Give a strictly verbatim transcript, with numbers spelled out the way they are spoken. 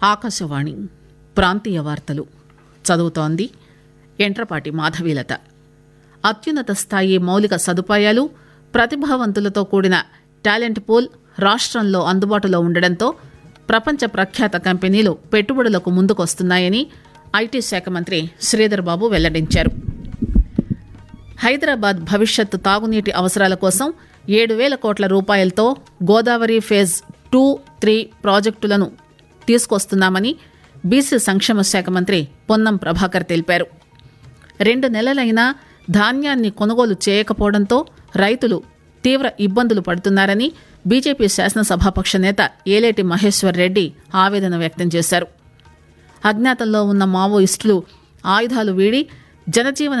ఆకాశవాణి ప్రాంతీయ వార్తలు చదువుతోంది ఎంట్రపాటి మాధవీలత. అత్యున్నత స్థాయి మౌలిక సదుపాయాలు, ప్రతిభావంతులతో కూడిన టాలెంట్ పూల్ రాష్ట్రంలో అందుబాటులో ఉండడంతో ప్రపంచ ప్రఖ్యాత కంపెనీలు పెట్టుబడులకు ముందుకొస్తున్నాయని ఐటీ శాఖ మంత్రి శ్రీధర్ బాబు వెల్లడించారు. హైదరాబాద్ భవిష్యత్ తాగునీటి అవసరాల కోసం ఏడు వేల కోట్ల రూపాయలతో గోదావరి ఫేజ్ టూ త్రీ ప్రాజెక్టులను తీసుకొస్తున్నామని బీసీ సంక్షేమ శాఖ మంత్రి పొన్నం ప్రభాకర్ తెలిపారు. రెండు నెలలైనా ధాన్యాన్ని కొనుగోలు చేయకపోవడంతో రైతులు తీవ్ర ఇబ్బందులు పడుతున్నారని బీజేపీ శాసనసభాపక్ష నేత ఏలేటి మహేశ్వర్ రెడ్డి ఆవేదన వ్యక్తం చేశారు. అజ్ఞాతంలో ఉన్న మావోయిస్టులు ఆయుధాలు వీడి జనజీవన